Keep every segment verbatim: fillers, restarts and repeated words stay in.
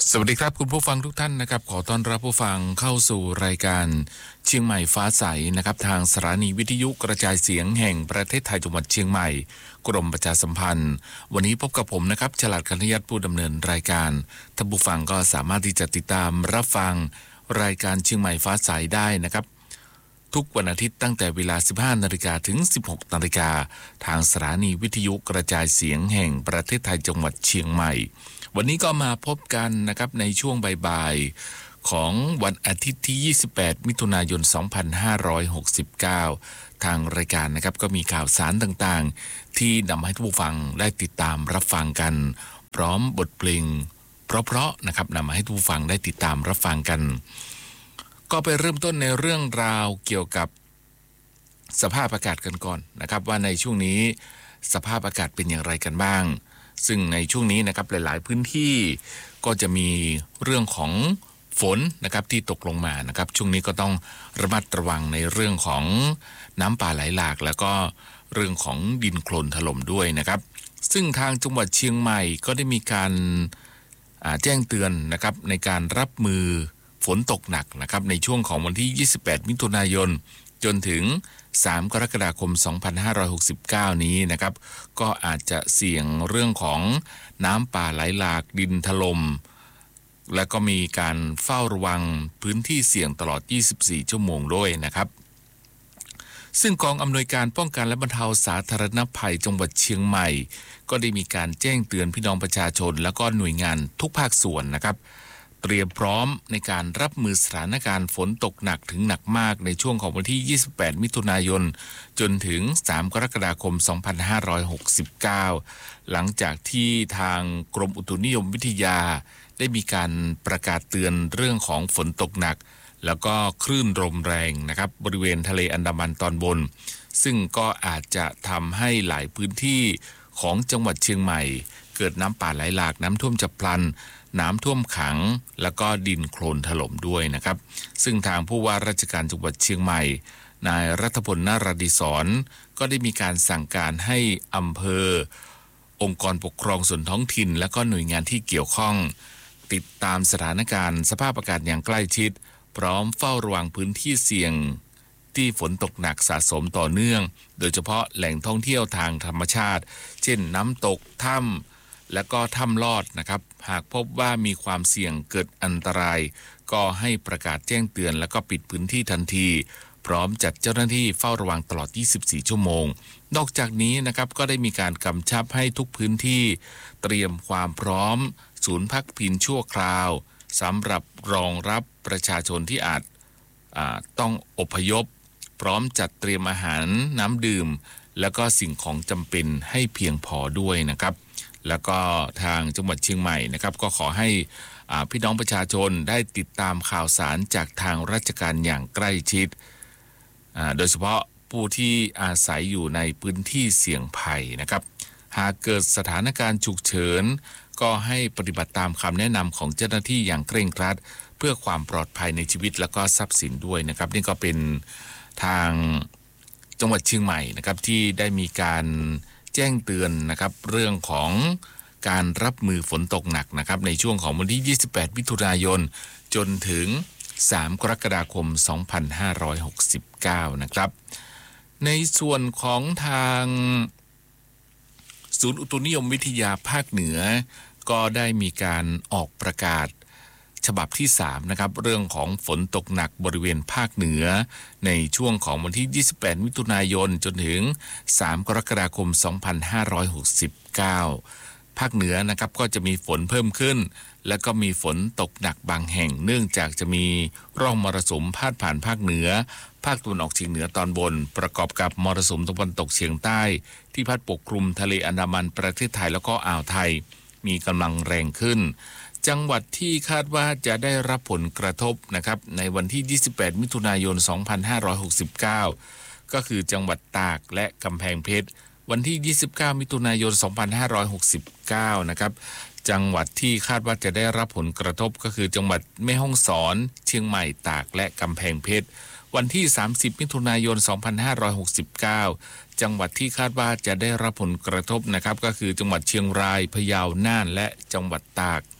สวัสดีครับคุณผู้ฟังทุกท่านนะครับขอต้อนรับผู้ฟังเข้าสู่รายการเชียงใหม่ฟ้าใสนะครับทางสถานีวิทยุกระจายเสียงแห่งประเทศไทยจังหวัดเชียงใหม่กรมประชาสัมพันธ์วันนี้พบกับผมนะครับฉลาดกัญญาผู้ดำเนินรายการท่านผู้ฟังก็สามารถที่จะติดตามรับฟังรายการเชียงใหม่ฟ้าใสได้นะครับทุกวันอาทิตย์ตั้งแต่เวลา สิบห้านาฬิกา ถึง สิบหกนาฬิกาทางสถานีวิทยุกระจายเสียงแห่งประเทศไทยจังหวัดเชียงใหม่วันนี้ก็มาพบกันนะครับในช่วงบ่ายๆของวันอาทิตย์ที่ ยี่สิบแปด มิถุนายน สองพันห้าร้อยหกสิบเก้า ทางรายการนะครับก็มีข่าวสารต่างๆที่นำให้ทุกผู้ฟังได้ติดตามรับฟังกันพร้อมบทเพลงเพราะๆนะครับนำมาให้ทุกผู้ฟังได้ติดตามรับฟังกันก็ไปเริ่มต้นในเรื่องราวเกี่ยวกับสภาพอากาศกันก่อนนะครับว่าในช่วงนี้สภาพอากาศเป็นอย่างไรกันบ้างซึ่งในช่วงนี้นะครับหลายๆพื้นที่ก็จะมีเรื่องของฝนนะครับที่ตกลงมานะครับช่วงนี้ก็ต้องระมัดระวังในเรื่องของน้ำป่าไหลหลากแล้วก็เรื่องของดินโคลนถล่มด้วยนะครับซึ่งทางจังหวัดเชียงใหม่ก็ได้มีการแจ้งเตือนนะครับในการรับมือฝนตกหนักนะครับในช่วงของวันที่ ยี่สิบแปด มิถุนายนจนถึงสามกรกฎาคม สองพันห้าร้อยหกสิบเก้า นี้นะครับก็อาจจะเสี่ยงเรื่องของน้ำป่าไหลหลากดินถล่มและก็มีการเฝ้าระวังพื้นที่เสี่ยงตลอด ยี่สิบสี่ ชั่วโมงด้วยนะครับซึ่งกองอำนวยการป้องกันและบรรเทาสาธารณภัยจังหวัดเชียงใหม่ก็ได้มีการแจ้งเตือนพี่น้องประชาชนและก็หน่วยงานทุกภาคส่วนนะครับเตรียมพร้อมในการรับมือสถานการณ์ฝนตกหนักถึงหนักมากในช่วงของวันที่ ยี่สิบแปด มิถุนายนจนถึง สามกรกฎาคม สองพันห้าร้อยหกสิบเก้า หลังจากที่ทางกรมอุตุนิยมวิทยาได้มีการประกาศเตือนเรื่องของฝนตกหนักแล้วก็คลื่นลมแรงนะครับบริเวณทะเลอันดามันตอนบนซึ่งก็อาจจะทำให้หลายพื้นที่ของจังหวัดเชียงใหม่เกิดน้ำป่าไหลหลากน้ำท่วมฉับพลันน้ำท่วมขังแล้วก็ดินโคลนถล่มด้วยนะครับซึ่งทางผู้ว่าราชการจังหวัดเชียงใหม่นายรัฐพล นราธิศรก็ได้มีการสั่งการให้อำเภอองค์กรปกครองส่วนท้องถิ่นและก็หน่วยงานที่เกี่ยวข้องติดตามสถานการณ์สภาพอากาศอย่างใกล้ชิดพร้อมเฝ้าระวังพื้นที่เสี่ยงที่ฝนตกหนักสะสมต่อเนื่องโดยเฉพาะแหล่งท่องเที่ยวทางธรรมชาติเช่นน้ำตกถ้ำและก็ถ้ำลอดนะครับหากพบว่ามีความเสี่ยงเกิดอันตรายก็ให้ประกาศแจ้งเตือนแล้วก็ปิดพื้นที่ทันทีพร้อมจัดเจ้าหน้าที่เฝ้าระวังตลอด ยี่สิบสี่ ชั่วโมงนอกจากนี้นะครับก็ได้มีการกำชับให้ทุกพื้นที่เตรียมความพร้อมศูนย์พักพิงชั่วคราวสำหรับรองรับประชาชนที่อาจต้องอพยพพร้อมจัดเตรียมอาหารน้ำดื่มแล้วก็สิ่งของจำเป็นให้เพียงพอด้วยนะครับแล้วก็ทางจังหวัดเชียงใหม่นะครับก็ขอให้พี่น้องประชาชนได้ติดตามข่าวสารจากทางราชการอย่างใกล้ชิดโดยเฉพาะผู้ที่อาศัยอยู่ในพื้นที่เสี่ยงภัยนะครับหากเกิดสถานการณ์ฉุกเฉินก็ให้ปฏิบัติตามคำแนะนำของเจ้าหน้าที่อย่างเคร่งครัดเพื่อความปลอดภัยในชีวิตและก็ทรัพย์สินด้วยนะครับนี่ก็เป็นทางจังหวัดเชียงใหม่นะครับที่ได้มีการแจ้งเตือนนะครับเรื่องของการรับมือฝนตกหนักนะครับในช่วงของวันที่ ยี่สิบแปด มิถุนายนจนถึง สามกรกฎาคม สองพันห้าร้อยหกสิบเก้า นะครับในส่วนของทางศูนย์อุตุนิยมวิทยาภาคเหนือก็ได้มีการออกประกาศฉบับที่สามนะครับเรื่องของฝนตกหนักบริเวณภาคเหนือในช่วงของวันที่ ยี่สิบแปด มิถุนายนจนถึง สามกรกฎาคม สองพันห้าร้อยหกสิบเก้า ภาคเหนือนะครับก็จะมีฝนเพิ่มขึ้นและก็มีฝนตกหนักบางแห่งเนื่องจากจะมีร่องมรสุมพาดผ่านภาคเหนือภาคตะวันออกเฉียงเหนือตอนบนประกอบกับมรสุมตะวันตกเฉียงใต้ที่พัดปกคลุมทะเลอันดามันประเทศไทยแล้วก็อ่าวไทยมีกำลังแรงขึ้นจังหวัดที่คาดว่าจะได้รับผลกระทบนะครับในวันที่ ยี่สิบแปด มิถุนายน สองพันห้าร้อยหกสิบเก้า ก็คือจังหวัดตากและกำแพงเพชรวันที่ ยี่สิบเก้า มิถุนายน สองพันห้าร้อยหกสิบเก้า นะครับจังหวัดที่คาดว่าจะได้รับผลกระทบก็คือจังหวัดแม่ฮ่องสอนเชียงใหม่ตากและกำแพงเพชรวันที่ สามสิบ มิถุนายน สองพันห้าร้อยหกสิบเก้า จังหวัดที่คาดว่าจะได้รับผลกระทบนะครับก็คือจังหวัดเชียงรายพะเยาน่านและจังหวัดตาก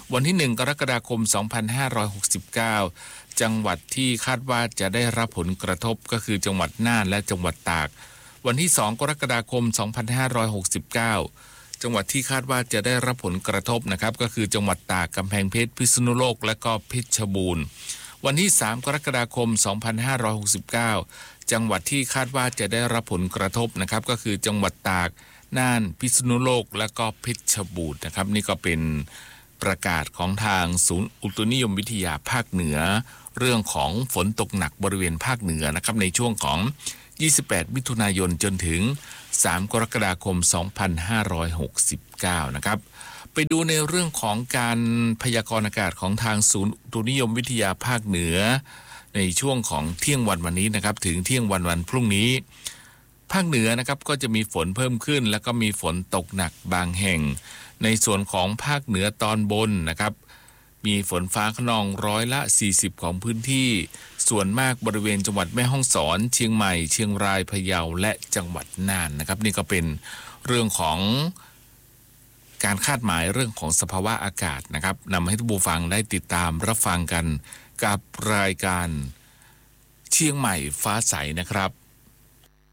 วันที่หนึ่งกรกฎาคมสองพันห้าร้อยหกสิบเก้าจังหวัดที่คาดว่าจะได้รับผลกระทบก็คือจังหวัดน่านและจังหวัดตากวันที่สองกรกฎาคมสองพันห้าร้อยหกสิบเก้าจังหวัดที่คาดว่าจะได้รับผลกระทบนะครับก็คือจังหวัดตากกำแพงเพชรพิษณุโลกและก็เพชรบูรณ์วันที่สามกรกฎาคมสองพันห้าร้อยหกสิบเก้าจังหวัดที่คาดว่าจะได้รับผลกระทบนะครับก็คือจังหวัดตากน่านพิษณุโลกและก็เพชรบูรณ์นะครับนี่ก็เป็นประกาศของทางศูนย์อุตุนิยมวิทยาภาคเหนือเรื่องของฝนตกหนักบริเวณภาคเหนือนะครับในช่วงของยี่สิบแปดมิถุนายนจนถึงสามกรกฎาคมสองพันห้าร้อยหกสิบเก้านะครับไปดูในเรื่องของการพยากรณ์อากาศของทางศูนย์อุตุนิยมวิทยาภาคเหนือในช่วงของเที่ยงวันวันนี้นะครับถึงเที่ยงวันวันพรุ่งนี้ภาคเหนือนะครับก็จะมีฝนเพิ่มขึ้นแล้วก็มีฝนตกหนักบางแห่งในส่วนของภาคเหนือตอนบนนะครับมีฝนฟ้าคะนองร้อยละสี่สิบของพื้นที่ส่วนมากบริเวณจังหวัดแม่ฮ่องสอนเชียงใหม่เชียงรายพะเยาและจังหวัดน่านนะครับนี่ก็เป็นเรื่องของการคาดหมายเรื่องของสภาวะอากาศนะครับนำให้ทุกผู้ฟังได้ติดตามรับฟังกันกับรายการเชียงใหม่ฟ้าใสนะครับ